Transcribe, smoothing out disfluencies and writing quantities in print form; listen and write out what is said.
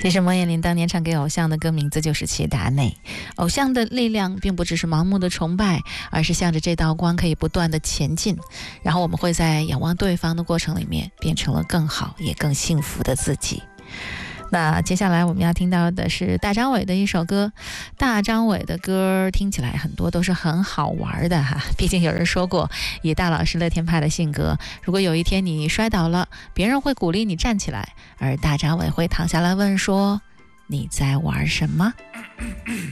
其实摩眼林当年唱给偶像的歌名字就是齐达内。偶像的力量并不只是盲目的崇拜，而是向着这道光可以不断的前进，然后我们会在仰望对方的过程里面变成了更好也更幸福的自己。那接下来我们要听到的是大张伟的一首歌。大张伟的歌听起来很多都是很好玩的哈，毕竟有人说过，以大老师乐天派的性格，如果有一天你摔倒了，别人会鼓励你站起来，而大张伟会躺下来问说，你在玩什么？